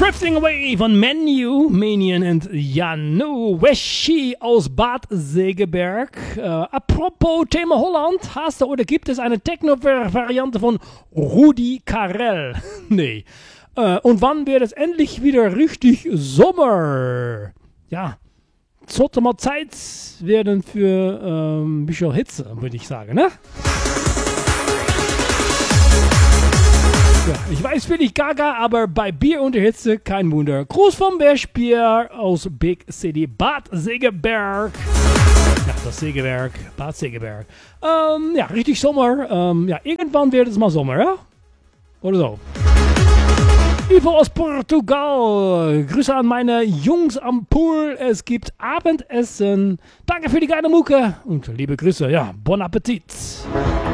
Drifting Away von Menu, Manian und Janu Weschi aus Bad Segeberg. Apropos Thema Holland, hast du oder gibt es eine Techno-Variante von Rudi Carell? Nee. Und wann wird es endlich wieder richtig Sommer? Ja, sollte mal Zeit werden für ein bisschen Hitze, würde ich sagen, ne? Ja, ich weiß, bin ich gaga, aber bei Bier und der Hitze kein Wunder. Gruß vom Bärspier aus Big City, Bad Segeberg. Ja, das Segeberg, Bad Segeberg. Ja, richtig Sommer. Ja, irgendwann wird es mal Sommer, ja? Oder so. Ivo aus Portugal. Grüße an meine Jungs am Pool. Es gibt Abendessen. Danke für die geile Mucke. Und liebe Grüße. Ja, bon Appetit.